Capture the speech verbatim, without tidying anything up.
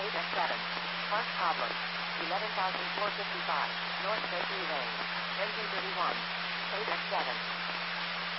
eight X seven. Park problem. eleven thousand four hundred fifty-five. North Bakery Lane. Engine thirty-one. eight X seven.